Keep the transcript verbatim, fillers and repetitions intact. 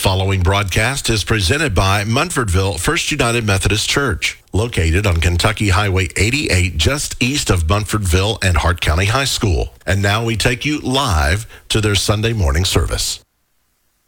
following broadcast is presented by Munfordville First United Methodist Church, located on Kentucky Highway eighty-eight, just east of Munfordville and Hart County High School. And now we take you live to their Sunday morning service.